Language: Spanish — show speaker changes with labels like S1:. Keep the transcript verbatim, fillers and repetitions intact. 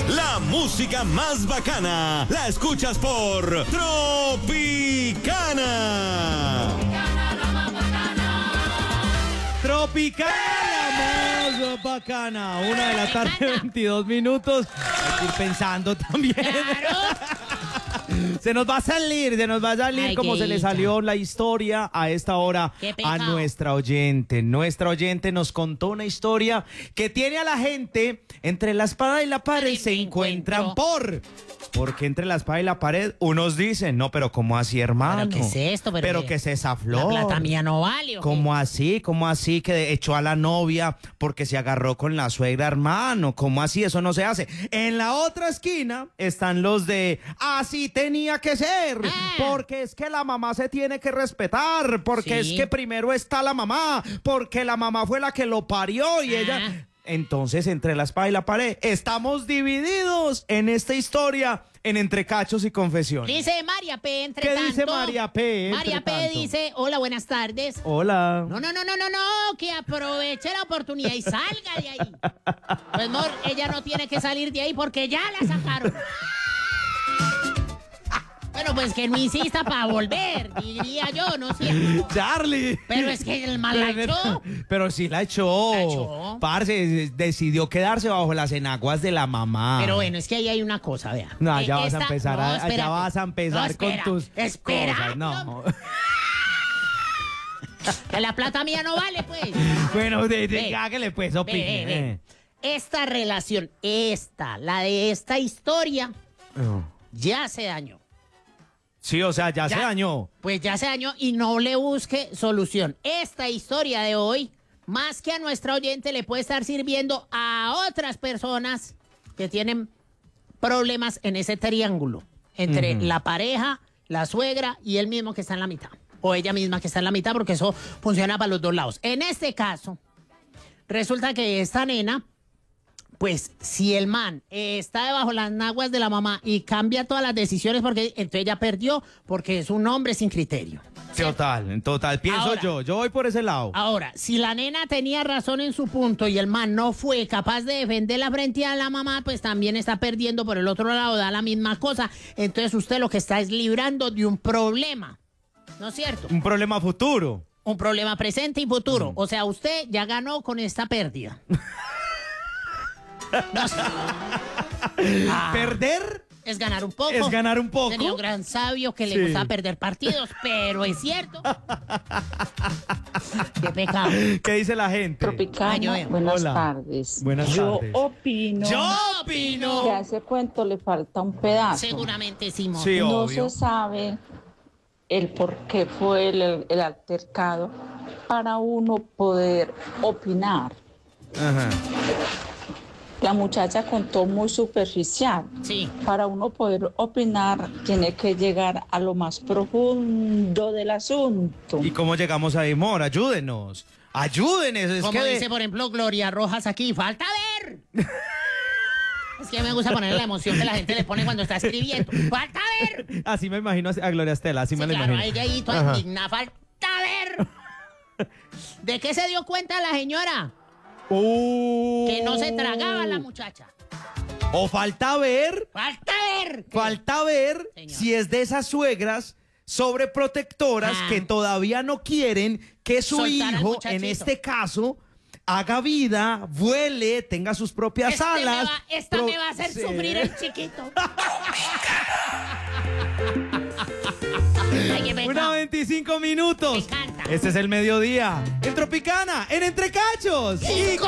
S1: La música más bacana la escuchas por Tropicana.
S2: Tropicana, la más bacana. Una de la tarde, veintidós minutos. Estoy pensando también.
S3: Claro.
S2: Se nos va a salir, se nos va a salir
S3: Ay,
S2: como se le
S3: dicha.
S2: salió la historia a esta hora
S3: Qué
S2: a
S3: pecado.
S2: nuestra oyente. Nuestra oyente nos contó una historia que tiene a la gente entre la espada y la pared.
S3: Ay,
S2: Se
S3: me
S2: encuentran
S3: encuentro.
S2: por... Porque entre la espada y la pared unos dicen, no, pero ¿cómo así, hermano?
S3: ¿Pero qué es esto? Pero
S2: Pero
S3: que-
S2: que es esa
S3: La
S2: flor.
S3: plata mía no vale. ¿o qué?
S2: ¿Cómo así? ¿Cómo así que echó a la novia porque se agarró con la suegra, hermano? ¿Cómo así? Eso no se hace. En la otra esquina están los de así tenía que ser,
S3: Ah.
S2: porque es que la mamá se tiene que respetar, porque
S3: Sí.
S2: es que primero está la mamá, porque la mamá fue la que lo parió y
S3: Ah.
S2: ella... Entonces, entre la espada y la pared, estamos divididos en esta historia en entre cachos y confesiones.
S3: Dice María P. Entre
S2: ¿Qué
S3: tanto.
S2: dice María P, entre
S3: María P.
S2: tanto?
S3: dice, hola, buenas tardes.
S2: Hola.
S3: No, no, no, no, no, no, que aproveche la oportunidad y salga de ahí. Pues, amor, ella no tiene que salir de ahí porque ya la sacaron. Bueno, pues que no insista para volver, diría yo, no sé.
S2: Charlie.
S3: Pero es que el mal la echó.
S2: Pero sí la echó.
S3: La echó.
S2: Parce, decidió quedarse bajo las enaguas de la mamá.
S3: Pero bueno, es que ahí hay una cosa, vea.
S2: No,
S3: Eh,
S2: ya vas
S3: esta-
S2: a empezar,
S3: no,
S2: a,
S3: espérate.
S2: ya vas a empezar
S3: No, espera,
S2: con tus
S3: espera.
S2: cosas. No.
S3: Que la plata mía no vale, pues.
S2: Bueno, de, de,
S3: Ve,
S2: hágale pues,
S3: Ve,
S2: opine.
S3: ve, ve. Esta relación, esta, la de esta historia,
S2: Oh.
S3: ya se dañó.
S2: Sí, o sea, ya,
S3: Ya.
S2: se dañó.
S3: Pues ya se dañó y no le busque solución. Esta historia de hoy, más que a nuestra oyente, le puede estar sirviendo a otras personas que tienen problemas en ese triángulo entre
S2: Ujú.
S3: la pareja, la suegra y él mismo que está en la mitad. O ella misma que está en la mitad, porque eso funciona para los dos lados. En este caso, resulta que esta nena, pues si el man eh, está debajo las naguas de la mamá y cambia todas las decisiones, porque entonces ella perdió, porque es un hombre sin criterio.
S2: Total, en total. Pienso
S3: Ahora-
S2: yo, yo voy por ese lado.
S3: Ahora, si la nena tenía razón en su punto y el man no fue capaz de defenderla frente a la mamá, pues también está perdiendo por el otro lado, da la misma cosa. Entonces usted lo que está es librando de un problema, ¿no es cierto?
S2: Un problema futuro.
S3: Un problema presente y futuro.
S2: Mm.
S3: O sea, usted ya ganó con esta pérdida. No sé. Ah,
S2: Perder
S3: es ganar un poco.
S2: es ganar un poco.
S3: Tenía un gran sabio que le
S2: Sí.
S3: gustaba perder partidos, pero es cierto. Qué pecado.
S2: ¿Qué dice la gente?
S4: Tropicana,
S3: Ay, yo veo.
S4: buenas
S2: Hola.
S4: tardes.
S2: Buenas
S4: Yo
S2: tardes.
S4: opino
S2: Yo
S4: que
S2: opino.
S4: a ese cuento le falta un pedazo.
S3: Seguramente sí, mo.
S2: Sí,
S4: no
S2: obvio.
S4: se sabe el por qué fue el, el altercado para uno poder opinar.
S2: Ajá.
S4: La muchacha contó muy superficial.
S3: Sí.
S4: Para uno poder opinar, tiene que llegar a lo más profundo del asunto.
S2: ¿Y cómo llegamos ahí, Mor? Ayúdenos. Ayúdenos. Es
S3: Como
S2: que de-
S3: dice, por ejemplo, Gloria Rojas aquí, falta ver. Es que me gusta poner la emoción que la gente le pone cuando está escribiendo. ¡Falta ver!
S2: Así me imagino a Gloria Estela, así
S3: Sí,
S2: me la
S3: claro,
S2: imagino.
S3: ella ahí toda
S2: Ajá.
S3: indigna. ¡Falta ver! ¿De qué se dio cuenta la señora?
S2: Uh.
S3: Que no se tragaba la muchacha.
S2: O falta ver,
S3: ¡Falta ver!
S2: falta ver
S3: Señor.
S2: si es de esas suegras sobreprotectoras
S3: Ah.
S2: que todavía no quieren que su
S3: Soltar al
S2: hijo,
S3: muchachito.
S2: en este caso, haga vida, vuele, tenga sus propias
S3: Este me
S2: alas.
S3: va- esta
S2: pro-
S3: me va a hacer
S2: Sí.
S3: sufrir el chiquito. Ay, qué
S2: Una
S3: pecado.
S2: veinticinco minutos.
S3: Me encanta.
S2: Este es el mediodía. En Tropicana, en Entrecachos.
S3: Y